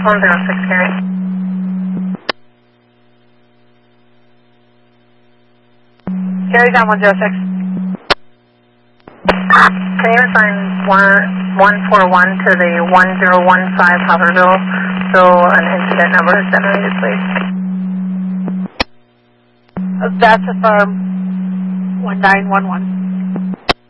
106 Gary. Gary's on 106. Can you assign 141 to the 1015 Hopperville so an incident number is generated, please? That's affirm 1911.